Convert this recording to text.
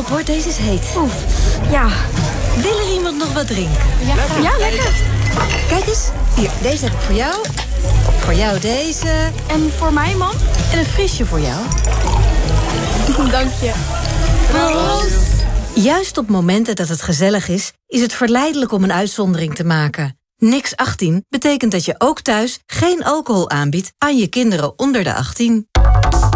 op hoor, deze is heet. Oef, ja. Wil er iemand nog wat drinken? Ja, lekker. Kijk eens, hier, deze heb ik voor jou. Voor jou deze. En voor mij, man? En een frisje voor jou. Dank je. Juist op momenten dat het gezellig is het verleidelijk om een uitzondering te maken. Niks 18 betekent dat je ook thuis geen alcohol aanbiedt aan je kinderen onder de 18.